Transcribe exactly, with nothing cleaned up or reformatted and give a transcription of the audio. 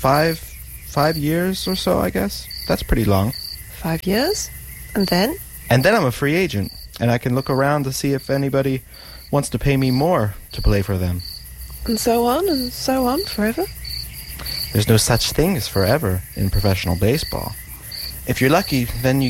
five, five years or so, I guess. That's pretty long. Five years? And then? And then I'm a free agent, and I can look around to see if anybody wants to pay me more to play for them. And so on, and so on, forever? There's no such thing as forever in professional baseball. If you're lucky, then you